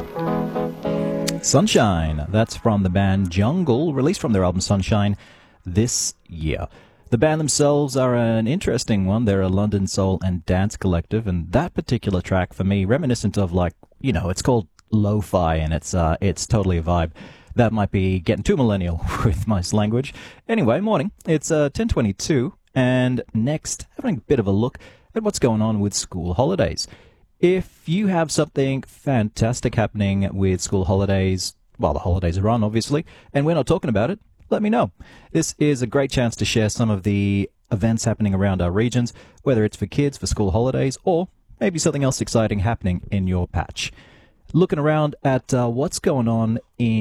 Sunshine, that's from the band Jungle, released from their album Sunshine this year. The band themselves are an interesting one. They're a London soul and dance collective, and that particular track for me, reminiscent of it's called lo-fi, and it's totally a vibe. That might be getting too millennial with my language. Anyway, morning. It's 10:22, and next, having a bit of a look at what's going on with school holidays. If you have something fantastic happening with school holidays, well, the holidays are on, obviously, and we're not talking about it, let me know. This is a great chance to share some of the events happening around our regions, whether it's for kids, for school holidays, or maybe something else exciting happening in your patch. Looking around at what's going on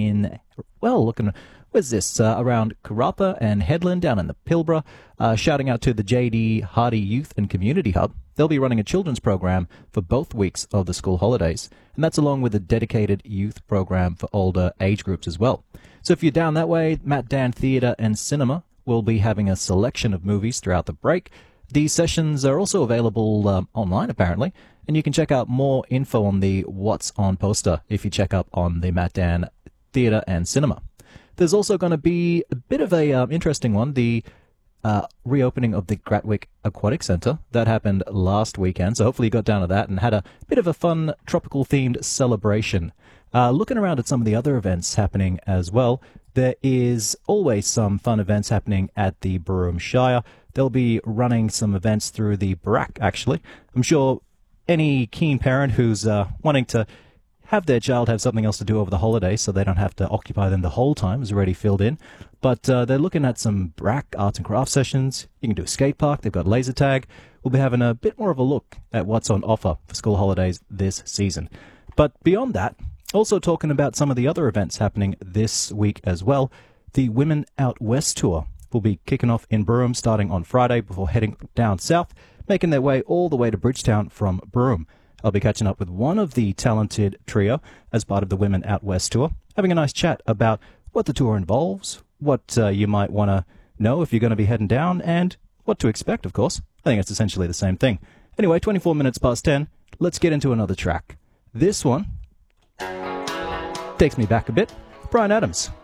where's this? Around Karratha and Headland down in the Pilbara. Shouting out to the J.D. Hardy Youth and Community Hub. They'll be running a children's program for both weeks of the school holidays. And that's along with a dedicated youth program for older age groups as well. So if you're down that way, Matt Dan Theatre and Cinema will be having a selection of movies throughout the break. These sessions are also available online, apparently. And you can check out more info on the What's On poster if you check up on the Matt Dan Theatre and Cinema. There's also going to be a bit of a interesting one, the reopening of the Gratwick Aquatic Centre. That happened last weekend, so hopefully you got down to that and had a bit of a fun tropical-themed celebration. Looking around at some of the other events happening as well, there is always some fun events happening at the Broome Shire. They'll be running some events through the Barack, actually. I'm sure any keen parent who's wanting to have their child have something else to do over the holidays so they don't have to occupy them the whole time is already filled in. But they're looking at some Barack arts and crafts sessions. You can do a skate park. They've got laser tag. We'll be having a bit more of a look at what's on offer for school holidays this season. But beyond that, also talking about some of the other events happening this week as well, the Women Out West Tour will be kicking off in Broome starting on Friday before heading down south, making their way all the way to Bridgetown from Broome. I'll be catching up with one of the talented trio as part of the Women Out West Tour, having a nice chat about what the tour involves, what you might want to know if you're going to be heading down, and what to expect, of course. I think it's essentially the same thing. Anyway, 24 minutes past 10, let's get into another track. This one takes me back a bit. Bryan Adams,